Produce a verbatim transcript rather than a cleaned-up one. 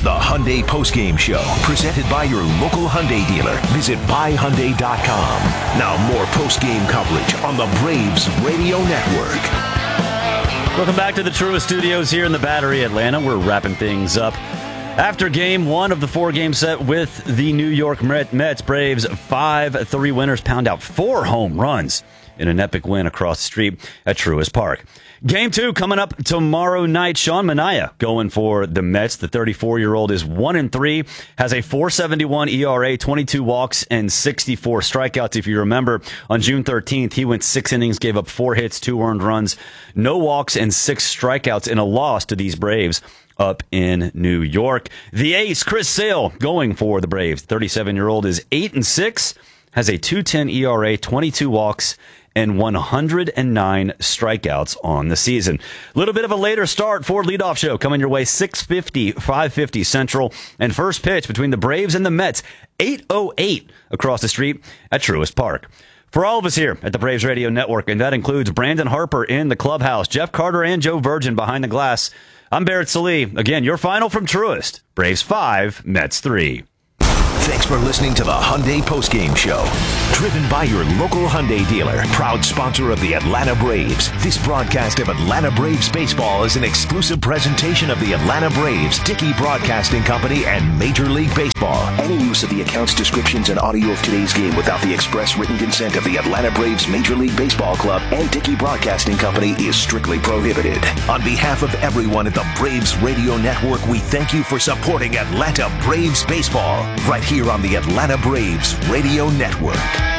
is the Hyundai Postgame Show, presented by your local Hyundai dealer. Visit buy hyundai dot com. Now more postgame coverage on the Braves Radio Network. Welcome back to the Truist Studios here in the Battery, Atlanta. We're wrapping things up after game one of the four-game set with the New York Mets. Braves five three winners pound out four home runs in an epic win across the street at Truist Park. Game two coming up tomorrow night. Sean Manaea going for the Mets. The thirty-four-year-old is one and three, has a four seventy-one E R A, twenty-two walks, and sixty-four strikeouts. If you remember, on June thirteenth, he went six innings, gave up four hits, two earned runs, no walks, and six strikeouts in a loss to these Braves up in New York. The ace, Chris Sale, going for the Braves. thirty-seven-year-old is eight and six, has a two ten E R A, twenty-two walks, and one hundred nine strikeouts on the season. A little bit of a later start for leadoff show coming your way, six fifty, five fifty Central. And first pitch between the Braves and the Mets, eight oh eight across the street at Truist Park. For all of us here at the Braves Radio Network, and that includes Brandon Harper in the clubhouse, Jeff Carter and Joe Virgin behind the glass, I'm Barrett Sallee. Again, your final from Truist. Braves five, Mets three. Thanks for listening to the Hyundai Postgame Show. Driven by your local Hyundai dealer, proud sponsor of the Atlanta Braves. This broadcast of Atlanta Braves baseball is an exclusive presentation of the Atlanta Braves, Dickey Broadcasting Company, and Major League Baseball. Any use of the accounts, descriptions, and audio of today's game without the express written consent of the Atlanta Braves Major League Baseball Club and Dickey Broadcasting Company is strictly prohibited. On behalf of everyone at the Braves Radio Network, we thank you for supporting Atlanta Braves baseball right here on the Atlanta Braves Radio Network.